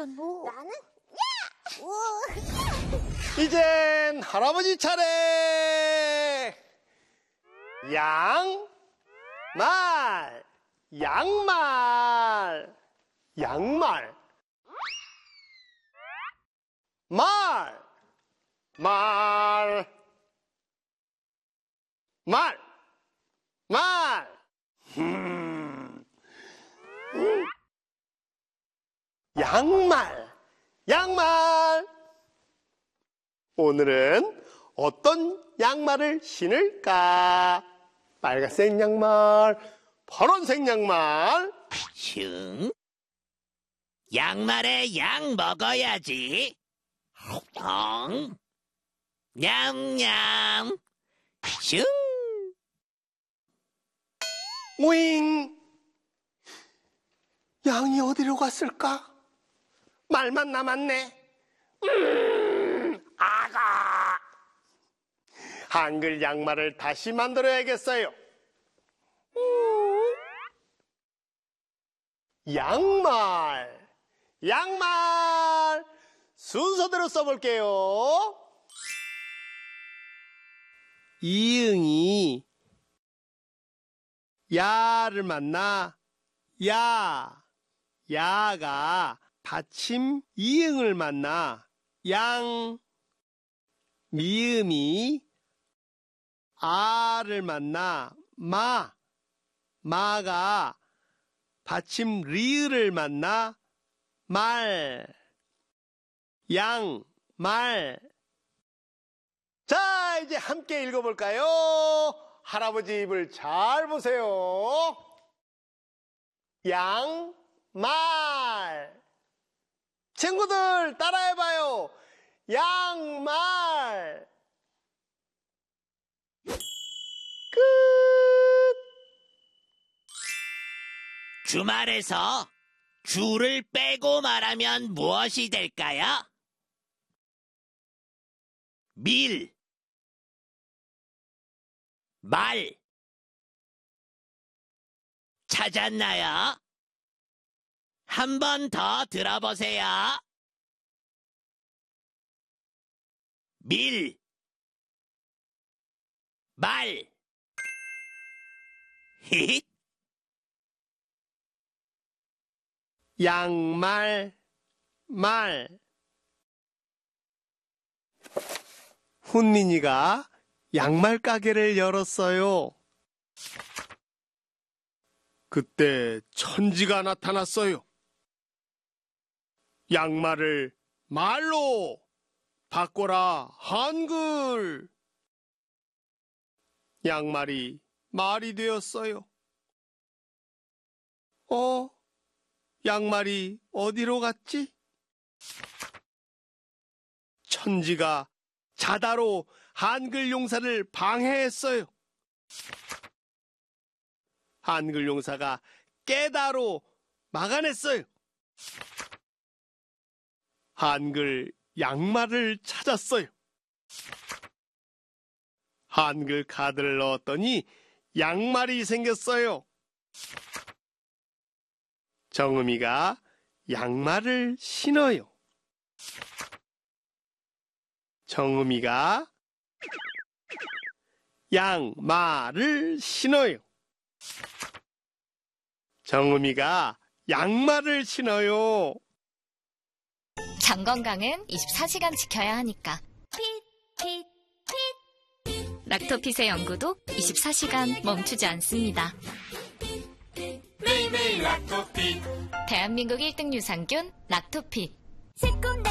나는 이젠 할아버지 차례. 양말, 양말, 양말. 말, 말, 말, 말. 양말, 양말. 오늘은 어떤 양말을 신을까? 빨간색 양말, 파란색 양말. 슝. 양말에 양 먹어야지. 냠냠. 슝. 우잉. 양이 어디로 갔을까? 말만 남았네. 아가. 한글 양말을 다시 만들어야겠어요. 양말, 양말. 순서대로 써볼게요. 이응이 야를 만나 야가 받침 이응을 만나 양. 미음이 아를 만나 마가 받침 리을을 만나 말. 양, 말. 자, 이제 함께 읽어볼까요? 할아버지 입을 잘 보세요. 양, 말. 친구들 따라해봐요. 양말. 끝. 주말에서 주를 빼고 말하면 무엇이 될까요? 밀, 말. 찾았나요? 한 번 더 들어보세요. 밀, 말. 히힛. 양말, 말. 훈민이가 양말 가게를 열었어요. 그때 천지가 나타났어요. 양말을 말로 바꿔라 한글. 양말이 말이 되었어요. 양말이 어디로 갔지? 천지가 자다로 한글 용사를 방해했어요. 한글 용사가 깨다로 막아냈어요. 한글 양말을 찾았어요. 한글 카드를 넣었더니 양말이 생겼어요. 정음이가 양말을 신어요. 정음이가 양말을 신어요. 정음이가 양말을 신어요. 장 건강은 24시간 지켜야 하니까. 락토핏의 연구도 24시간 멈추지 않습니다. 매일매일 락토핏. 대한민국 1등 유산균 락토핏. 새콤달콤